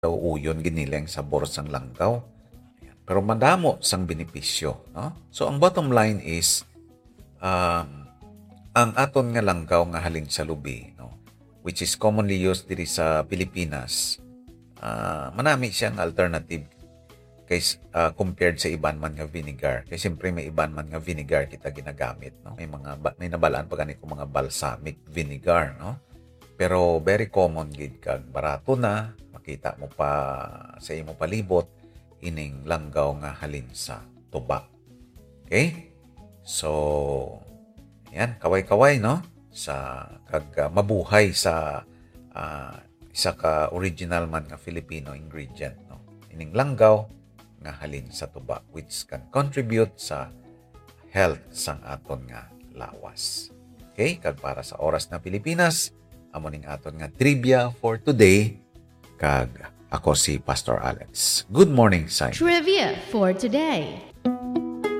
daw uyon ginilang sabor sang langgaw. Ayan. Pero madamo sang benepisyo, no? So ang bottom line is ang aton nga langgaw nga halin sa lubi, no, which is commonly used diri sa Pilipinas, manami siyang alternative compared sa iban man nga vinegar. Kay siyempre may iban man nga vinegar kita ginagamit, no? May nabalaan pa gani ko mga balsamic vinegar, no? Pero very common gid kag barato na makita mo pa sa imo palibot ining langgaw nga halin sa tuba. Okay? So, yan, kaway-kaway, no? Sa mabuhay sa isa ka original man nga Filipino ingredient, no? Ining langgaw nga halin sa tuba, which can contribute sa health sang aton nga lawas. Okay? Kag para sa oras na Pilipinas, amo ning aton nga trivia for today. Kag ako si Pastor Alex. Good morning, Simon. Trivia for today.